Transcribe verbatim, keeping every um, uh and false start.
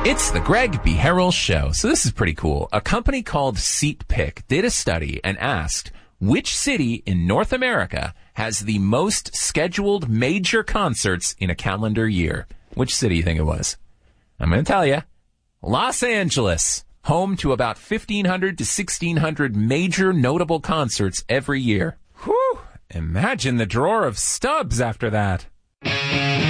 It's the Greg B. Harrell Show. So this is pretty cool. A company called SeatPick did a study and asked which city in North America has the most scheduled major concerts in a calendar year. Which city do you think it was? I'm going to tell you. Los Angeles, home to about fifteen hundred to sixteen hundred major notable concerts every year. Whew! Imagine the drawer of stubs after that.